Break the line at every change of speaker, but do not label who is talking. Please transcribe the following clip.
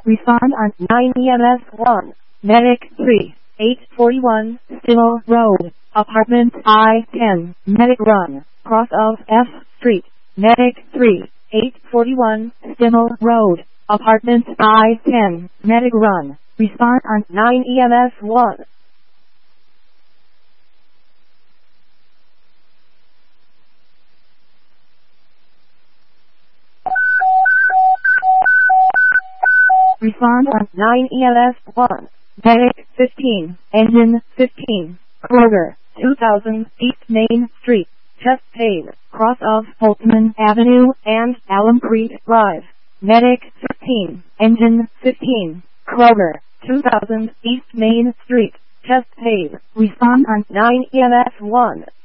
Respond on 9 EMS 1. Medic 3, 841, Still Road, Apartment I-10, Medic Run, cross of F Street. Medic 3, 841, Still Road, Apartment I-10, Medic Run. Respond on 9 EMS 1. Respond on 9 EMS 1. Medic 15, Engine 15, Kroger, 2000 East Main Street, chest pain, cross of Holtzman Avenue and Alum Creek Drive. Medic 15, Engine 15, Kroger, 2000 East Main Street, chest pain. Respond on 9 EMS 1.